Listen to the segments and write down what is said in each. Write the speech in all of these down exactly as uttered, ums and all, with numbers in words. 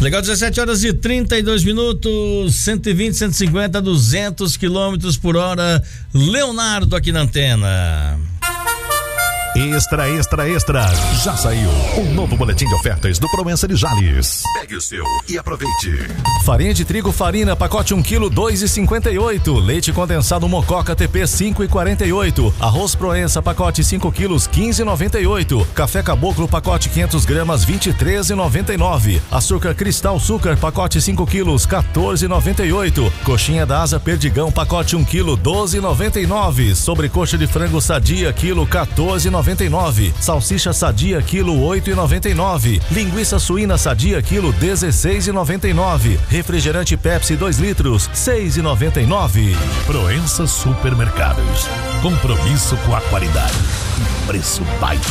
Legal, dezessete horas e trinta e dois minutos, cento e vinte, cento e cinquenta, duzentos quilômetros por hora. Leonardo aqui na antena. Extra, extra, extra. Já saiu o novo boletim de ofertas do Proença de Jales. Pegue o seu e aproveite. Farinha de trigo Farina, pacote um quilo, dois e cinquenta e oito. Leite condensado Mococa T P, cinco e quarenta e oito. Arroz Proença, pacote cinco quilos, quinze e noventa e oito. Café Caboclo, pacote quinhentos gramas, vinte e três e noventa e nove. Açúcar Cristal Sucre, pacote cinco quilos, quatorze e noventa e oito. Coxinha da Asa Perdigão, pacote um quilo, doze e noventa e nove. Sobrecoxa de frango Sadia, quilo, quatorze e noventa e nove. Salsicha Sadia, quilo, oito e noventa e nove. Linguiça suína Sadia, quilo, dezesseis e noventa e nove. Refrigerante Pepsi dois litros, seis e noventa e nove. Proença Supermercados. Compromisso com a qualidade e preço baixo.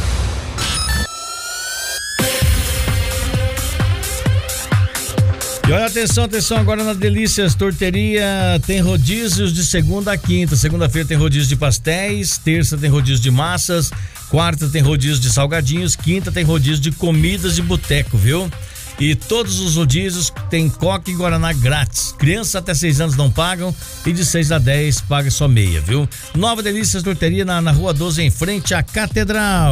E olha, atenção, atenção, agora na Delícias Torteria tem rodízios de segunda a quinta. Segunda-feira tem rodízio de pastéis, terça tem rodízio de massas, quarta tem rodízio de salgadinhos, quinta tem rodízio de comidas de boteco, viu? E todos os rodízios tem Coca e Guaraná grátis. Crianças até seis anos não pagam e de seis a dez paga só meia, viu? Nova Delícias Torteria na, na Rua doze, em frente à Catedral.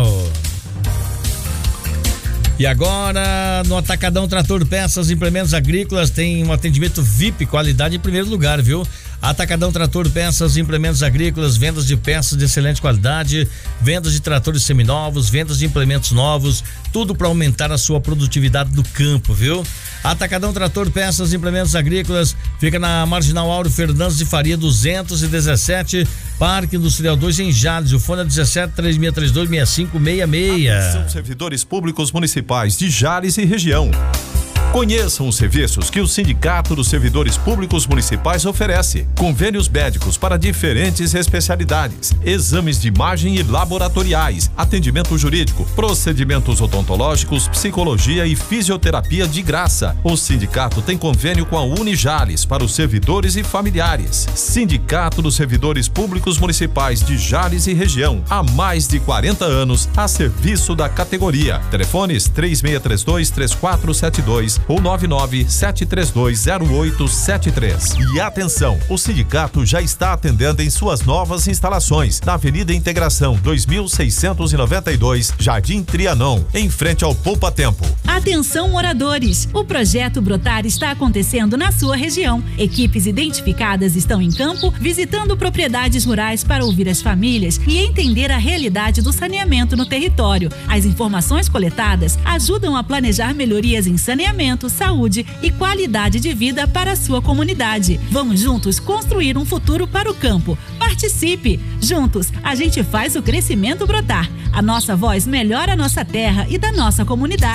E agora, no Atacadão Trator Peças e Implementos Agrícolas, tem um atendimento V I P, qualidade em primeiro lugar, viu? Atacadão Trator Peças e Implementos Agrícolas, vendas de peças de excelente qualidade, vendas de tratores seminovos, vendas de implementos novos, tudo para aumentar a sua produtividade do campo, viu? Atacadão Trator Peças e Implementos Agrícolas fica na Marginal Áureo Fernandes de Faria duzentos e dezessete, Parque Industrial dois, em Jales. O fone é dezessete, três seis três dois, seis cinco seis seis. Atenção, servidores públicos municipais de Jales e região. Conheçam os serviços que o Sindicato dos Servidores Públicos Municipais oferece. Convênios médicos para diferentes especialidades, exames de imagem e laboratoriais, atendimento jurídico, procedimentos odontológicos, psicologia e fisioterapia de graça. O sindicato tem convênio com a Unijales para os servidores e familiares. Sindicato dos Servidores Públicos Municipais de Jales e região. Há mais de quarenta anos a serviço da categoria. Telefones três seis três dois, três quatro sete dois ou nove nove sete três dois zero oito sete três. E atenção, o sindicato já está atendendo em suas novas instalações na Avenida Integração dois mil seiscentos e noventa e dois, Jardim Trianon, em frente ao Poupa Tempo. Atenção, moradores! O projeto Brotar está acontecendo na sua região. Equipes identificadas estão em campo, visitando propriedades rurais para ouvir as famílias e entender a realidade do saneamento no território. As informações coletadas ajudam a planejar melhorias em saneamento, saúde e qualidade de vida para a sua comunidade. Vamos juntos construir um futuro para o campo. Participe! Juntos, a gente faz o crescimento brotar. A nossa voz melhora a nossa terra e da nossa comunidade.